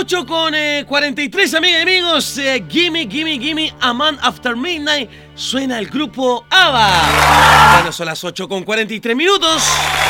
8 con 43, amigas y amigos. Gimme, gimme, gimme, a Man After Midnight. Suena el grupo ABBA. Bueno, son las 8 con 43 minutos.